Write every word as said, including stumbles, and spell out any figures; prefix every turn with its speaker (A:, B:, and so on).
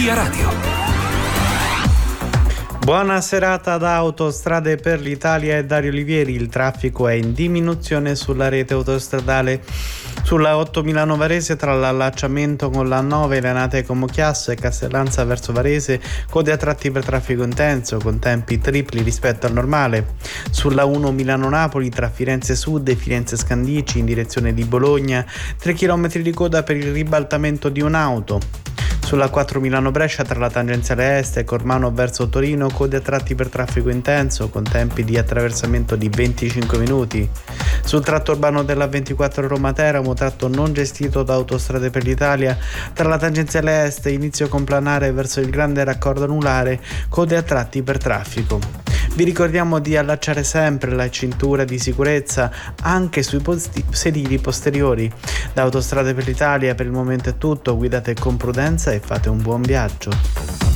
A: Via Radio.
B: Buona serata da Autostrade per l'Italia e Dario Olivieri. Il traffico è in diminuzione sulla rete autostradale. Sulla otto Milano Varese, tra l'allacciamento con la nove Lenate Como Chiasso e Castellanza verso Varese, code a tratti per traffico intenso con tempi tripli rispetto al normale. Sulla uno Milano Napoli, tra Firenze Sud e Firenze Scandicci in direzione di Bologna, tre chilometri di coda per il ribaltamento di un'auto. Sulla quattro Milano Brescia, tra la tangenziale est e Cormano verso Torino, code a tratti per traffico intenso con tempi di attraversamento di venticinque minuti. Sul tratto urbano della ventiquattro Roma Teramo, tratto non gestito da Autostrade per l'Italia, tra la tangenziale est e inizio complanare verso il grande raccordo anulare, code a tratti per traffico. Vi ricordiamo di allacciare sempre la cintura di sicurezza anche sui posti- sedili posteriori. Da Autostrade per l'Italia per il momento è tutto, guidate con prudenza e fate un buon viaggio.